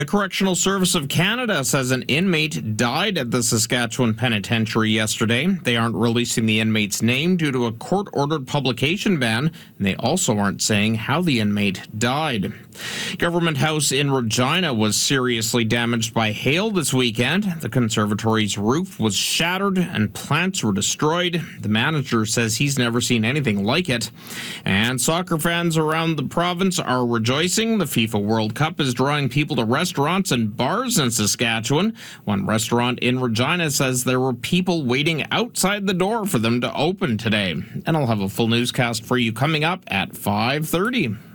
The Correctional Service of Canada says an inmate died at the Saskatchewan Penitentiary yesterday. They aren't releasing the inmate's name due to a court-ordered publication ban, and they also aren't saying how the inmate died. Government House in Regina was seriously damaged by hail this weekend. The conservatory's roof was shattered and plants were destroyed. The manager says he's never seen anything like it. And soccer fans around the province are rejoicing. The FIFA World Cup is drawing people to restaurants and bars in Saskatchewan. One restaurant in Regina says there were people waiting outside the door for them to open today. And I'll have a full newscast for you coming up at 5:30.